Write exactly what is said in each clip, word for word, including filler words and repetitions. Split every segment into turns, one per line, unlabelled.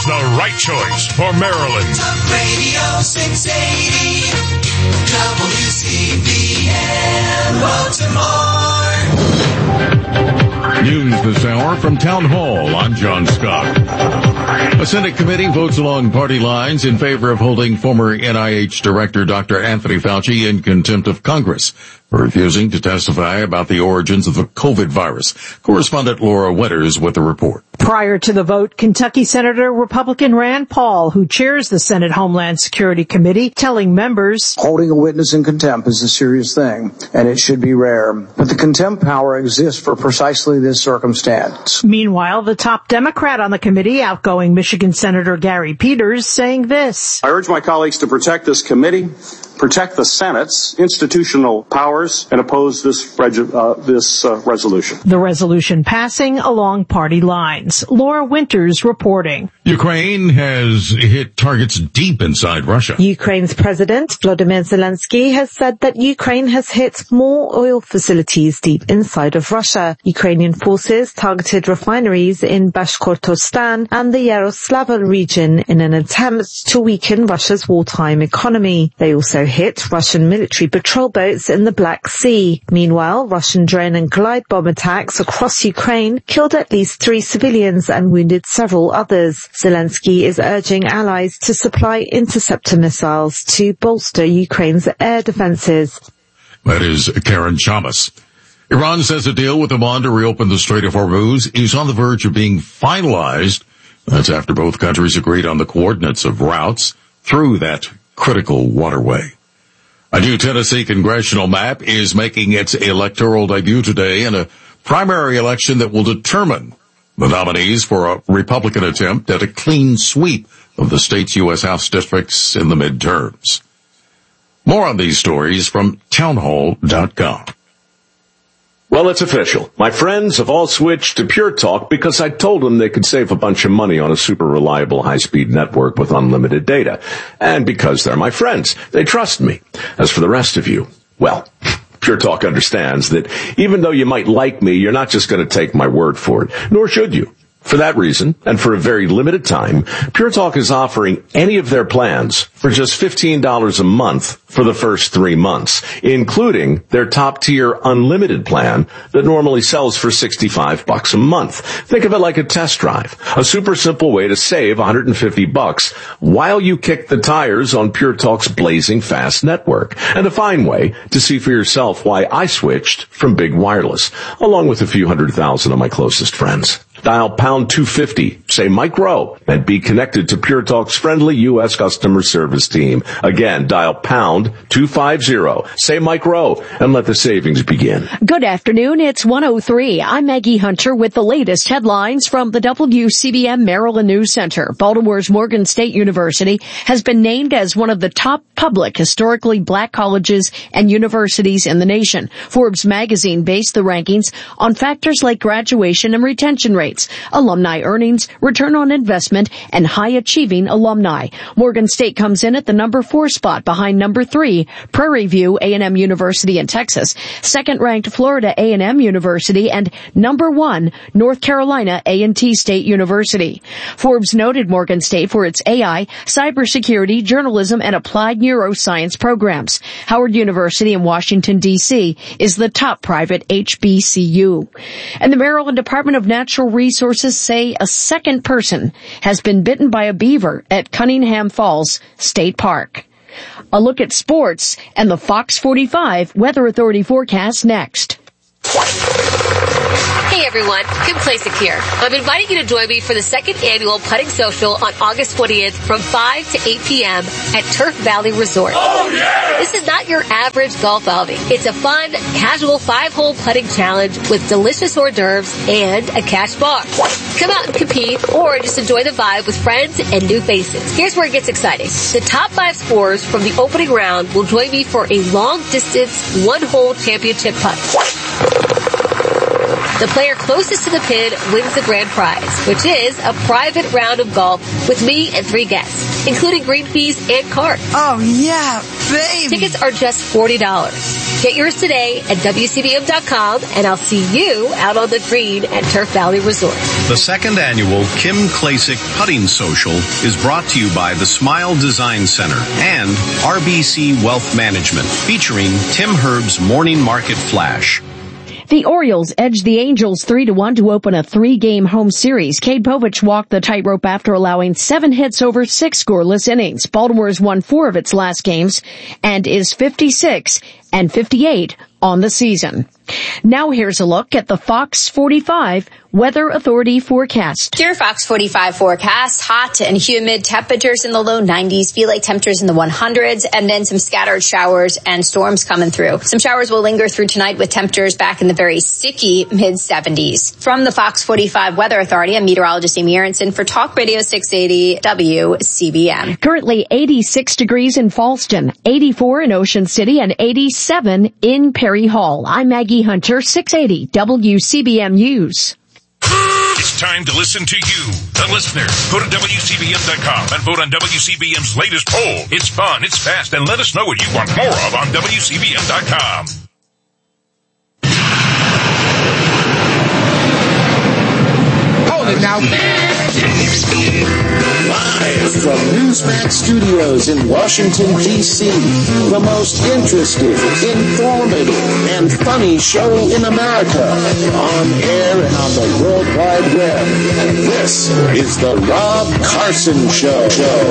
is the right choice for Maryland.
Talk Radio six eighty, W C B M Baltimore.
News this hour from Town Hall. I'm John Scott. A Senate committee votes along party lines in favor of holding former N I H Director Doctor Anthony Fauci in contempt of Congress for refusing to testify about the origins of the COVID virus. Correspondent Laura Winters with the report.
Prior to the vote, Kentucky Senator Republican Rand Paul, who chairs the Senate Homeland Security Committee, telling members,
holding a witness in contempt is a serious thing, and it should be rare. But the contempt power exists for precisely this circumstance.
Meanwhile, the top Democrat on the committee, outgoing Michigan Senator Gary Peters, saying this.
I urge my colleagues to protect this committee, protect the Senate's institutional powers, and oppose this, reg- uh, this uh, resolution.
The resolution passing along party lines. Laura Winters reporting.
Ukraine has hit targets deep inside Russia.
Ukraine's President Volodymyr Zelensky has said that Ukraine has hit more oil facilities deep inside of Russia. Ukrainian forces targeted refineries in Bashkortostan and the Yaroslavl region in an attempt to weaken Russia's wartime economy. They also hit Russian military patrol boats in the Black Sea. Meanwhile, Russian drone and glide bomb attacks across Ukraine killed at least three civilians and wounded several others. Zelensky is urging allies to supply interceptor missiles to bolster Ukraine's air defenses.
That is Karen Chamas. Iran says a deal with Oman to reopen the Strait of Hormuz is on the verge of being finalized. That's after both countries agreed on the coordinates of routes through that critical waterway. A new Tennessee congressional map is making its electoral debut today in a primary election that will determine the nominees for a Republican attempt at a clean sweep of the state's U S House districts in the midterms. More on these stories from townhall dot com.
Well, it's official. My friends have all switched to Pure Talk because I told them they could save a bunch of money on a super reliable high-speed network with unlimited data. And because they're my friends, they trust me. As for the rest of you, well, Pure Talk understands that even though you might like me, you're not just going to take my word for it, nor should you. For that reason, and for a very limited time, Pure Talk is offering any of their plans for just fifteen dollars a month for the first three months, including their top-tier unlimited plan that normally sells for sixty-five bucks a month. Think of it like a test drive, a super simple way to save one hundred fifty bucks while you kick the tires on Pure Talk's blazing fast network, and a fine way to see for yourself why I switched from big wireless, along with a few hundred thousand of my closest friends. Dial pound two fifty, say Mike Rowe, and be connected to Pure Talk's friendly U S customer service team. Again, dial pound two fifty, say Mike Rowe, and let the savings begin.
Good afternoon, it's one oh three. I'm Maggie Hunter with the latest headlines from the W C B M Maryland News Center. Baltimore's Morgan State University has been named as one of the top public historically black colleges and universities in the nation. Forbes magazine based the rankings on factors like graduation and retention rates, alumni earnings, return on investment, and high-achieving alumni. Morgan State comes in at the number four spot behind number three, Prairie View A and M University in Texas, second-ranked Florida A and M University, and number one, North Carolina A and T State University. Forbes noted Morgan State for its A I, cybersecurity, journalism, and applied neuroscience programs. Howard University in Washington, D C is the top private H B C U. And the Maryland Department of Natural Resources say a second person has been bitten by a beaver at Cunningham Falls State Park. A look at sports and the Fox forty-five Weather Authority forecast next.
Hey everyone, Kim Klacik here. I'm inviting you to join me for the second annual Putting Social on August twentieth from five to eight p.m. at Turf Valley Resort.
Oh yeah!
This is not your average golf outing. It's a fun, casual five-hole putting challenge with delicious hors d'oeuvres and a cash bar. Come out and compete or just enjoy the vibe with friends and new faces. Here's where it gets exciting. The top five scorers from the opening round will join me for a long-distance, one-hole championship putt. The player closest to the pin wins the grand prize, which is a private round of golf with me and three guests, including green fees and cards.
Oh, yeah, baby.
Tickets are just forty dollars. Get yours today at W C B M dot com, and I'll see you out on the green at Turf Valley Resort.
The second annual Kim Klasick Putting Social is brought to you by the Smile Design Center and R B C Wealth Management, featuring Tim Herb's Morning Market Flash.
The Orioles edged the Angels three to one to open a three-game home series. Cade Povich walked the tightrope after allowing seven hits over six scoreless innings. Baltimore's won four of its last games and is fifty-six and fifty-eight on the season. Now here's a look at the Fox forty-five Weather Authority forecast.
Your Fox forty-five forecast, hot and humid, temperatures in the low nineties, feel like temperatures in the hundreds, and then some scattered showers and storms coming through. Some showers will linger through tonight with temperatures back in the very sticky mid seventies. From the Fox forty-five Weather Authority, I'm meteorologist Amy Aronson for Talk Radio six eighty W C B M.
Currently eighty-six degrees in Falston, eighty-four in Ocean City, and eighty-seven in Perry Hall. I'm Maggie Hunter, six eighty W C B M News.
It's time to listen to you, the listener. Go to W C B M dot com and vote on W C B M's latest poll. It's fun, it's fast, and let us know what you want more of on W C B M dot com.
Hold it now.
Live from Newsmax Studios in Washington, D C, the most interesting, informative, and funny show in America, on air and on the World Wide Web. This is the Rob Carson Show.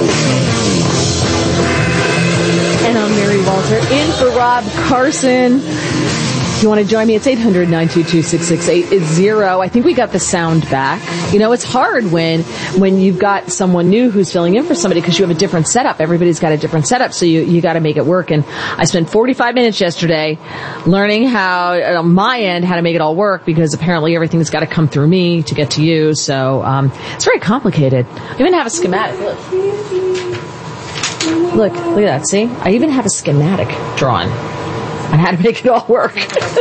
And I'm Mary Walter, in for Rob Carson. If you want to join me, it's eight hundred, nine two two, six six eight zero. I think we got the sound back. You know, it's hard when when you've got someone new who's filling in for somebody because you have a different setup. Everybody's got a different setup, so you you got to make it work. And I spent forty-five minutes yesterday learning how, on my end, how to make it all work, because apparently everything's got to come through me to get to you. So um it's very complicated. I even have a schematic. Look. Look, look at that. See? I even have a schematic drawn on how to make it all work.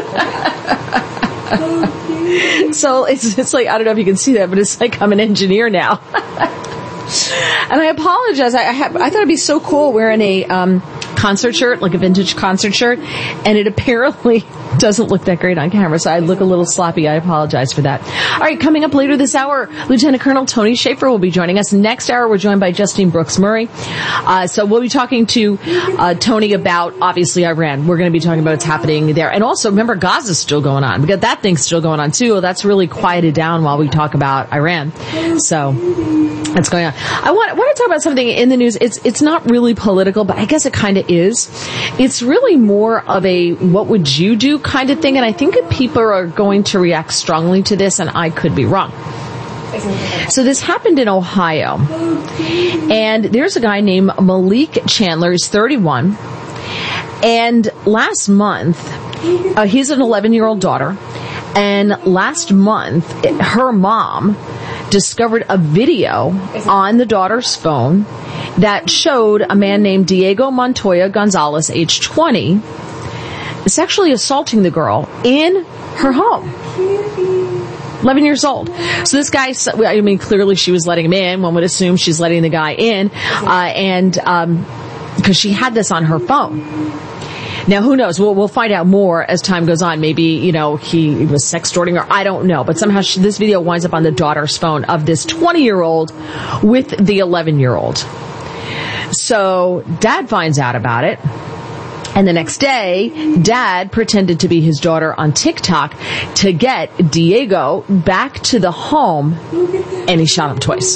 So it's it's like, I don't know if you can see that, but it's like I'm an engineer now. And I apologize. I, I, have, I thought it'd be so cool wearing a um, concert shirt, like a vintage concert shirt, and it apparently doesn't look that great on camera, so I look a little sloppy. I apologize for that. All right, coming up later this hour, Lieutenant Colonel Tony Schaefer will be joining us. Next hour, we're joined by Justine Brooks Murray. Uh, so we'll be talking to uh, Tony about, obviously, Iran. We're going to be talking about what's happening there. And also, remember, Gaza's still going on. We got that thing still going on, too. That's really quieted down while we talk about Iran. So that's going on. I want, I want to talk about something in the news. It's it's not really political, but I guess it kind of is. It's really more of a what would you do kind of thing, and I think that people are going to react strongly to this, and I could be wrong. So this happened in Ohio, and there's a guy named Malik Chandler. He's thirty-one, and last month, uh, he's an eleven-year-old daughter, and last month, her mom discovered a video on the daughter's phone that showed a man named Diego Montoya Gonzalez, age twenty, sexually assaulting the girl in her home. eleven years old. So this guy, I mean, clearly she was letting him in. One would assume she's letting the guy in, uh, and um, because she had this on her phone. Now, who knows? We'll, we'll find out more as time goes on. Maybe, you know, he was sextorting her. I don't know. But somehow she, this video winds up on the daughter's phone of this twenty-year-old with the eleven-year-old. So dad finds out about it. And the next day, dad pretended to be his daughter on TikTok to get Diego back to the home, and he shot him twice.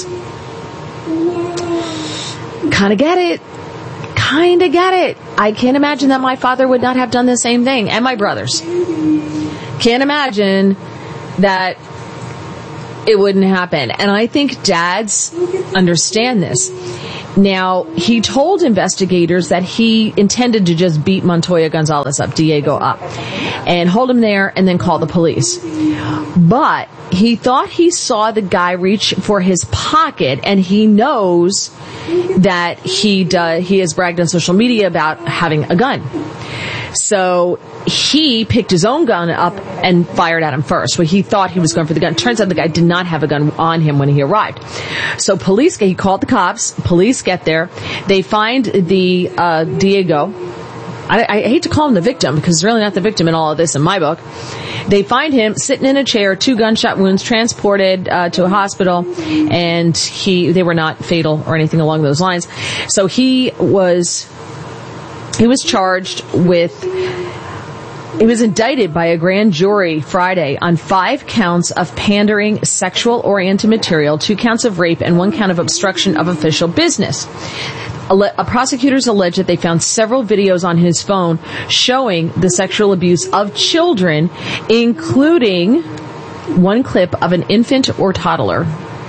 Kind of get it. Kind of get it. I can't imagine that my father would not have done the same thing, and my brothers. Can't imagine that it wouldn't happen. And I think dads understand this. Now, he told investigators that he intended to just beat Montoya Gonzalez up, Diego up, and hold him there and then call the police. But he thought he saw the guy reach for his pocket, and he knows that he does, he has bragged on social media about having a gun. So he picked his own gun up and fired at him first. Well, he thought he was going for the gun. Turns out the guy did not have a gun on him when he arrived. So police, he called the cops. Police get there. They find the uh Diego I, I hate to call him the victim because he's really not the victim in all of this in my book. They find him sitting in a chair, two gunshot wounds, transported uh, to a hospital, and he they were not fatal or anything along those lines. So he was he was charged with. He was indicted by a grand jury Friday on five counts of pandering sexual-oriented material, two counts of rape, and one count of obstruction of official business. A prosecutors allege that they found several videos on his phone showing the sexual abuse of children, including one clip of an infant or toddler.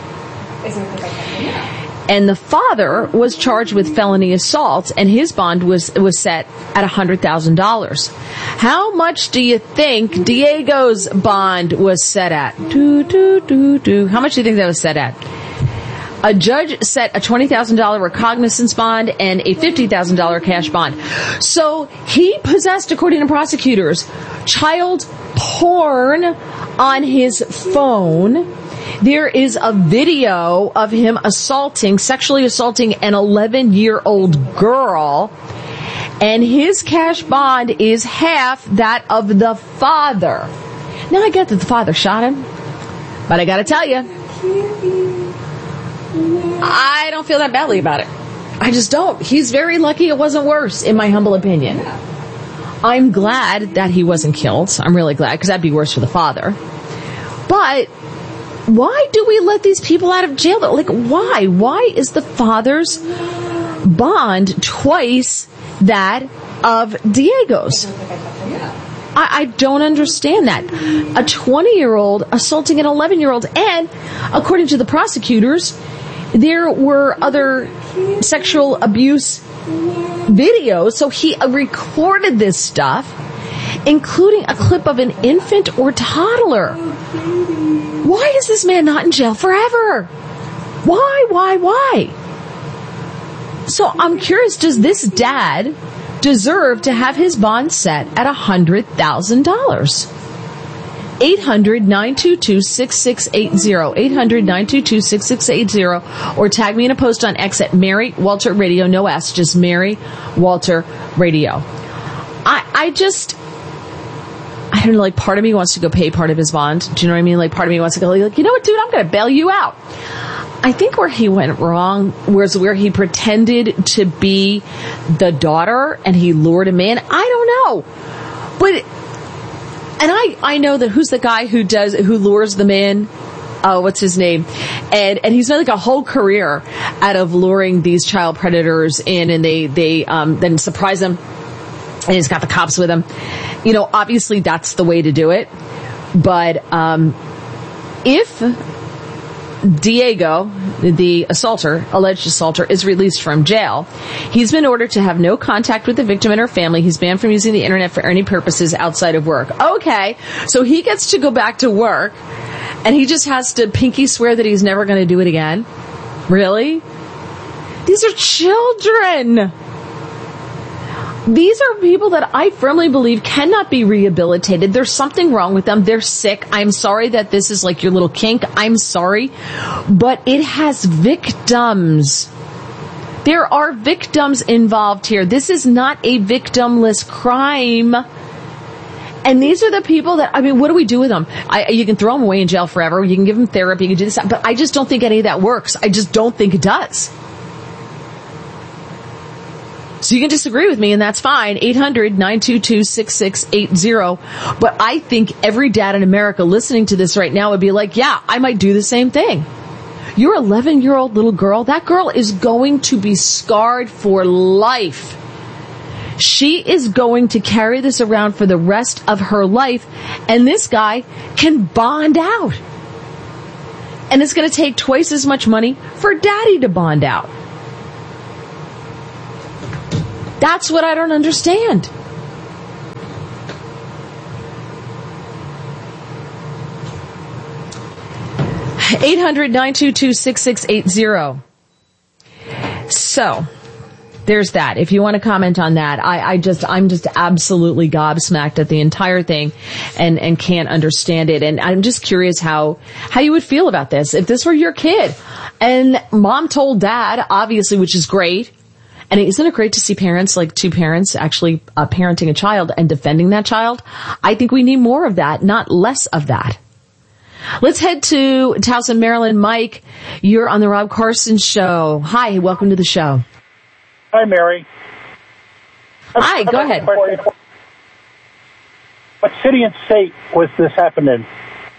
And the father was charged with felony assault, and his bond was was set at one hundred thousand dollars. How much do you think Diego's bond was set at? Do, do, do, do. How much do you think that was set at? A judge set a twenty thousand dollars recognizance bond and a fifty thousand dollars cash bond. So he possessed, according to prosecutors, child porn on his phone. There is a video of him assaulting, sexually assaulting an eleven-year-old girl, and his cash bond is half that of the father. Now, I get that the father shot him, but I gotta tell you, I don't feel that badly about it. I just don't. He's very lucky it wasn't worse, in my humble opinion. I'm glad that he wasn't killed. I'm really glad, because that'd be worse for the father. But why do we let these people out of jail? Like, why? Why is the father's bond twice that of Diego's? I, I don't understand that. A twenty-year-old assaulting an eleven-year-old, and according to the prosecutors, there were other sexual abuse videos, so he recorded this stuff, including a clip of an infant or toddler. Why is this man not in jail forever? Why, why, why? So I'm curious, does this dad deserve to have his bond set at one hundred thousand dollars? eight hundred, nine two two, six six eight zero. eight hundred, nine two two, six six eight zero. Or tag me in a post on X at Mary Walter Radio. No S, just Mary Walter Radio. I, I just... I don't know, like, part of me wants to go pay part of his bond. Do you know what I mean? Like, part of me wants to go, like, you know what, dude, I'm going to bail you out. I think where he went wrong was where he pretended to be the daughter and he lured him in. I don't know. But, and I, I know that who's the guy who does, who lures them in? Oh, what's his name? And, and he's made like a whole career out of luring these child predators in, and they, they, um, then surprise them. And he's got the cops with him. You know, obviously that's the way to do it. But um, if Diego, the assaulter, alleged assaulter, is released from jail, he's been ordered to have no contact with the victim and her family. He's banned from using the internet for any purposes outside of work. Okay, so he gets to go back to work, and he just has to pinky swear that he's never going to do it again? Really? These are children! These are people that I firmly believe cannot be rehabilitated. There's something wrong with them. They're sick. I'm sorry that this is like your little kink. I'm sorry. But it has victims. There are victims involved here. This is not a victimless crime. And these are the people that, I mean, what do we do with them? I, you can throw them away in jail forever. You can give them therapy. You can do this. But I just don't think any of that works. I just don't think it does. So you can disagree with me, and that's fine. eight hundred, nine two two, six six eight zero. But I think every dad in America listening to this right now would be like, yeah, I might do the same thing. Your eleven-year-old little girl, that girl is going to be scarred for life. She is going to carry this around for the rest of her life, and this guy can bond out. And it's going to take twice as much money for daddy to bond out. That's what I don't understand. eight hundred, nine two two, six six eight zero. So, there's that. If you want to comment on that, I, I just, I'm just absolutely gobsmacked at the entire thing and, and can't understand it. And I'm just curious how, how you would feel about this. If this were your kid and mom told dad, obviously, which is great, And isn't it great to see parents, like two parents, actually uh, parenting a child and defending that child? I think we need more of that, not less of that. Let's head to Towson, Maryland. Mike, you're on the Rob Carson Show. Hi, welcome to the show.
Hi, Mary.
Hi, go ahead.
What city and state was this happened in?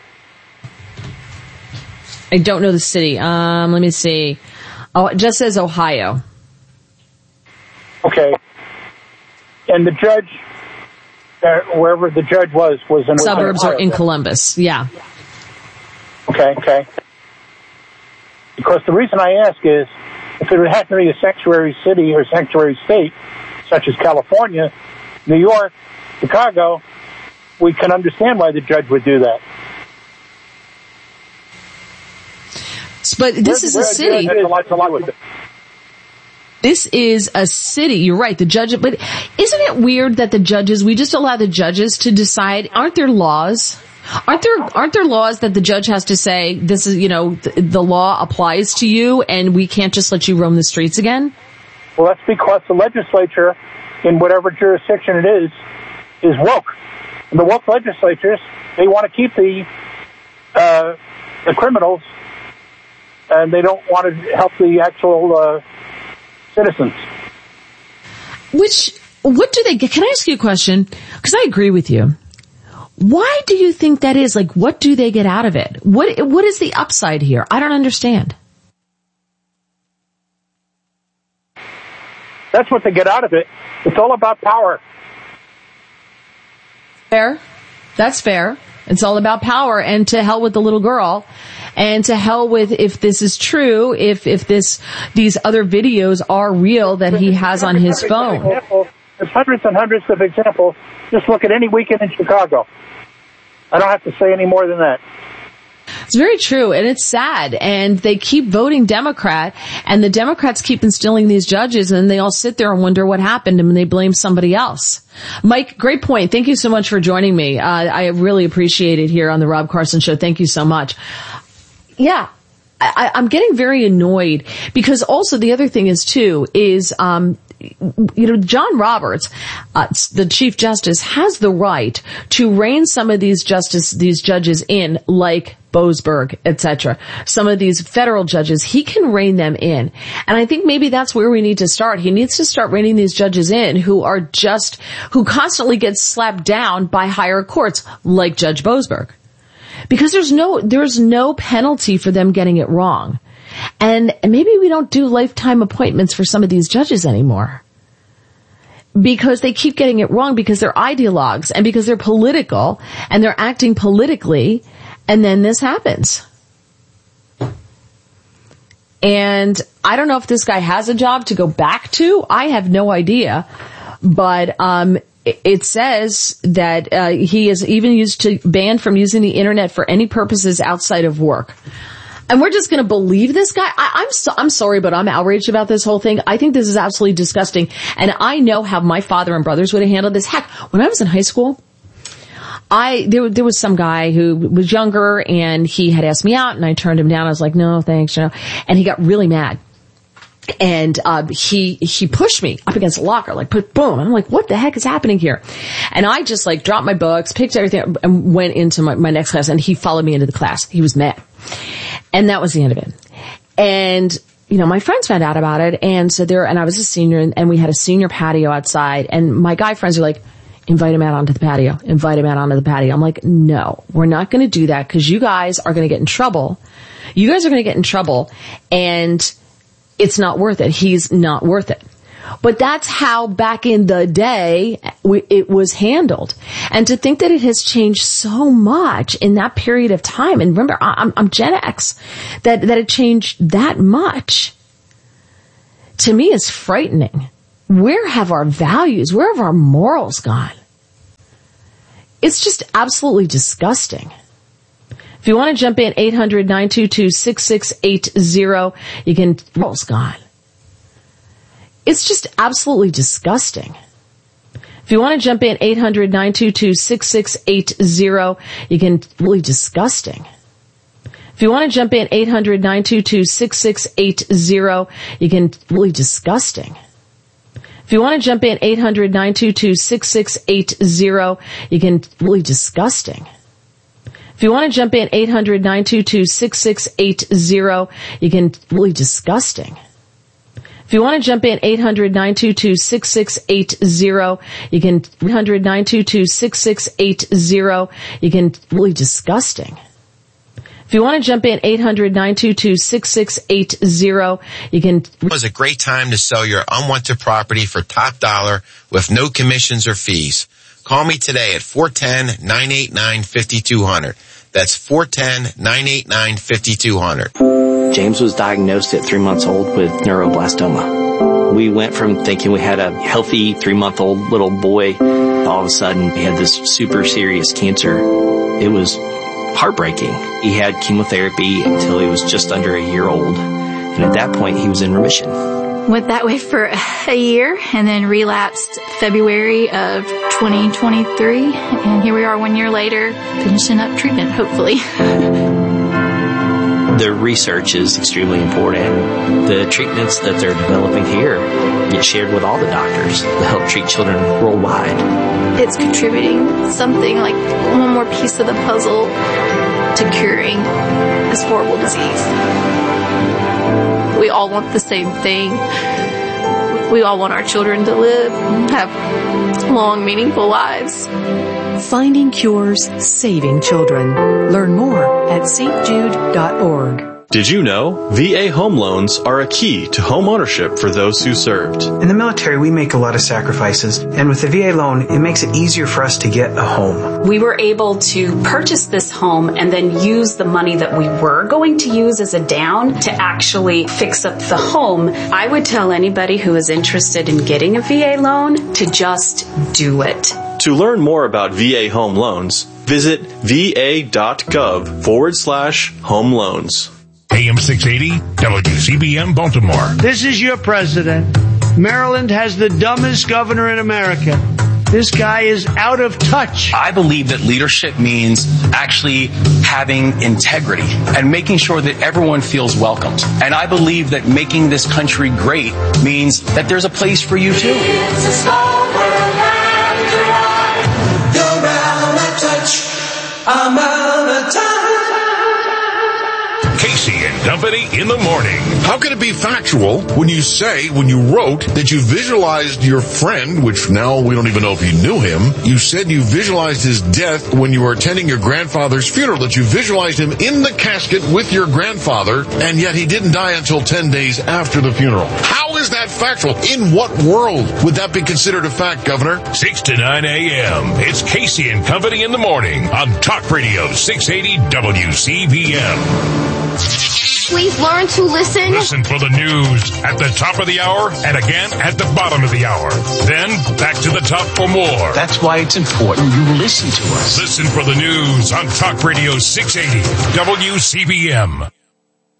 I don't know the city. Um, let me see. Oh, it just says Ohio.
Okay. And the judge, uh, wherever the judge was, was in
suburbs
Ohio.
Or in Columbus. Yeah.
Okay, okay. Because the reason I ask is, if it had to be a sanctuary city or sanctuary state, such as California, New York, Chicago, we can understand why the judge would do that.
But this is a city. This is a city. You're right. The judge, but isn't it weird that the judges, we just allow the judges to decide? Aren't there laws? Aren't there, aren't there laws that the judge has to say, this is, you know, the, the law applies to you and we can't just let you roam the streets again?
Well, that's because the legislature, in whatever jurisdiction it is, is woke. And the woke legislatures, they want to keep the, uh, the criminals, and they don't want to help the actual, uh, citizens.
Which, what do they get? Can I ask you a question? Because I agree with you. Why do you think that is? Like, what do they get out of it? What, what is the upside here? I don't understand.
That's what they get out of it. It's all about power.
Fair. That's fair. It's all about power, and to hell with the little girl, and to hell with if this is true, if, if this, these other videos are real that he has on his phone.
There's hundreds and hundreds of examples. Just look at any weekend in Chicago. I don't have to say any more than that.
It's very true, and it's sad, and they keep voting Democrat, and the Democrats keep instilling these judges, and they all sit there and wonder what happened, and they blame somebody else. Mike, great point. Thank you so much for joining me. Uh, I really appreciate it here on the Rob Carson Show. Thank you so much. Yeah. I, I'm getting very annoyed because also the other thing is too, is, um, you know, John Roberts, uh, the Chief Justice, has the right to rein some of these justice, these judges in, like Boasberg, et cetera. Some of these federal judges, he can rein them in. And I think maybe that's where we need to start. He needs to start reining these judges in who are just, who constantly get slapped down by higher courts, like Judge Boasberg. Because there's no, there's no penalty for them getting it wrong. And maybe we don't do lifetime appointments for some of these judges anymore. Because they keep getting it wrong because they're ideologues and because they're political and they're acting politically, and then this happens. And I don't know if this guy has a job to go back to. I have no idea. But, um, it says that uh, he is even used to banned from using the internet for any purposes outside of work. And we're just going to believe this guy? I, I'm so, I'm sorry, but I'm outraged about this whole thing. I think this is absolutely disgusting. And I know how my father and brothers would have handled this. Heck, when I was in high school, I there there was some guy who was younger and he had asked me out and I turned him down. I was like, no, thanks, you know. And he got really mad. And, uh, he, he pushed me up against a locker, like, boom. And I'm like, what the heck is happening here? And I just, like, dropped my books, picked everything up, and went into my, my next class, and he followed me into the class. He was mad. And that was the end of it. And, you know, my friends found out about it, and so there, and I was a senior, and, and we had a senior patio outside, and my guy friends are like, invite him out onto the patio, invite him out onto the patio. I'm like, no, we're not going to do that, because you guys are going to get in trouble. You guys are going to get in trouble, and it's not worth it. He's not worth it. But that's how back in the day it was handled. And to think that it has changed so much in that period of time. And remember, I'm, I'm Gen X, that, that it changed that much, to me is frightening. Where have our values, where have our morals gone? It's just absolutely disgusting. If you want to jump in, eight hundred, nine two two, six six eight zero, you can, morals gone. It's just absolutely disgusting. If you want to jump in, eight hundred, nine two two, six six eight zero, you can, really disgusting. If you want to jump in, eight hundred, nine two two, six six eight zero, you can, really disgusting. If you want to jump in, eight hundred, nine two two, six six eight zero. You can, really disgusting. If you want to jump in, eight hundred, nine two two, six six eight zero. You can, really disgusting. If you want to jump in, eight hundred, nine two two, six six eight zero. You can, eight hundred, nine two two, six six eight zero. You can, really disgusting. If you want to jump in, eight hundred, nine two two, six six eight zero. You can.
It was a great time to sell your unwanted property for top dollar with no commissions or fees. Call me today at four one zero, nine eight nine, five two zero zero. That's four one zero, nine eight nine, five two zero zero.
James was diagnosed at three months old with neuroblastoma. We went from thinking we had a healthy three-month-old little boy, all of a sudden we had this super serious cancer. It was heartbreaking. He had chemotherapy until he was just under a year old. And at that point, he was in remission.
Went that way for a year and then relapsed February of twenty twenty-three. And here we are one year later, finishing up treatment, hopefully.
The research is extremely important. The treatments that they're developing here get shared with all the doctors to help treat children worldwide.
It's contributing something like one more piece of the puzzle to curing this horrible disease. We all want the same thing. We all want our children to live, have long, meaningful lives.
Finding cures, saving children. Learn more at s t jude dot org.
Did you know V A home loans are a key to home ownership for those who served?
In the military, we make a lot of sacrifices, and with the V A loan, it makes it easier for us to get a home.
We were able to purchase this home and then use the money that we were going to use as a down to actually fix up the home. I would tell anybody who is interested in getting a V A loan to just do it.
To learn more about V A home loans, visit va.gov forward slash home loans.
A M six eighty, W C B M Baltimore.
This is your president. Maryland has the dumbest governor in America. This guy is out of touch.
I believe that leadership means actually having integrity and making sure that everyone feels welcomed. And I believe that making this country great means that there's a place for you too.
It's a small world and you're out of touch. I'm out of touch.
Casey and Company in the morning.
How can it be factual when you say, when you wrote, that you visualized your friend, which now we don't even know if you knew him, you said you visualized his death when you were attending your grandfather's funeral, that you visualized him in the casket with your grandfather, and yet he didn't die until ten days after the funeral. How is that factual? In what world would that be considered a fact, Governor?
six to nine a.m. It's Casey and Company in the morning on Talk Radio six eighty W C B M.
Please learn to listen.
Listen for the news at the top of the hour and again at the bottom of the hour. Then back to the top for more.
That's why it's important you listen to us.
Listen for the news on Talk Radio six eighty W C B M.